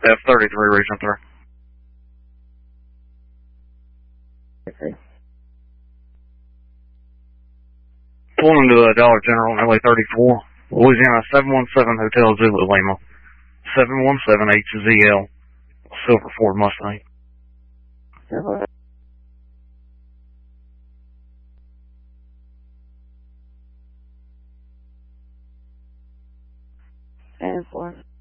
F33 Region 3. Okay. Pulling into a Dollar General on LA 34, Louisiana 717 Hotel Zulu Lima, 717 HZL, Silver Ford Mustang. And 4.